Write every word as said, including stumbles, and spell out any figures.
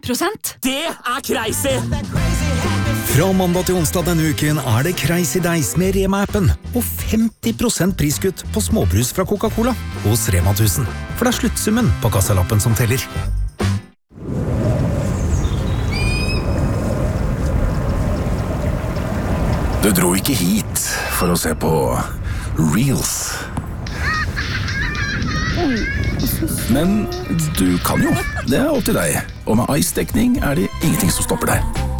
prosent? Det er crazy! Fra mandag til onsdag denne uken er det Crazy Days med Rema-appen og femti prosent priskutt på småbrus fra Coca-Cola hos Rema tusen. For det er sluttsummen på kassalappen som teller. Du dro ikke hit for å se på Reels. Men du kan jo. Det er opp til deg. Og med ice-dekning er det ingenting som stopper deg.